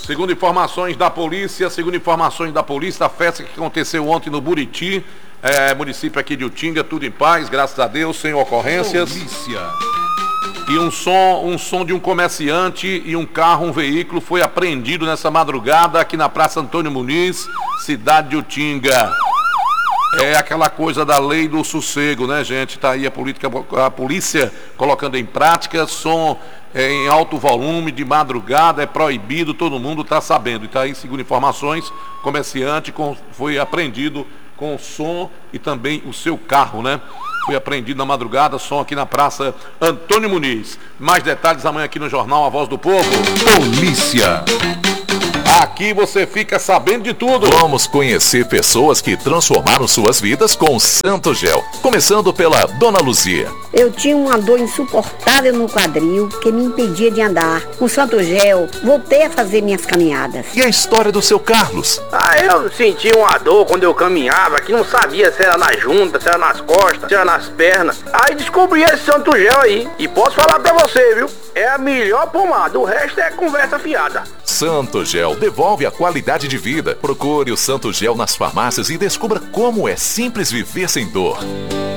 Segundo informações da polícia, a festa que aconteceu ontem no Buriti, município aqui de Utinga, tudo em paz, graças a Deus, sem ocorrências. Polícia. E um som de um comerciante e um carro, um veículo foi apreendido nessa madrugada aqui na Praça Antônio Muniz, cidade de Utinga. É aquela coisa da lei do sossego, né, gente? Tá aí a polícia colocando em prática, som em alto volume, de madrugada, é proibido, todo mundo está sabendo. E tá aí, segundo informações, comerciante foi apreendido com som e também o seu carro, né? Foi apreendido na madrugada, som aqui na Praça Antônio Muniz. Mais detalhes amanhã aqui no Jornal A Voz do Povo. Polícia. Aqui você fica sabendo de tudo. Vamos conhecer pessoas que transformaram suas vidas com o Santo Gel. Começando pela Dona Luzia. Eu tinha uma dor insuportável no quadril que me impedia de andar. Com o Santo Gel, voltei a fazer minhas caminhadas. E a história do seu Carlos? Eu senti uma dor quando eu caminhava, que não sabia se era na junta, se era nas costas, se era nas pernas. Aí descobri esse Santo Gel aí. E posso falar pra você, viu? É a melhor pomada, o resto é conversa fiada. Santo Gel devolve a qualidade de vida. Procure o Santo Gel nas farmácias e descubra como é simples viver sem dor.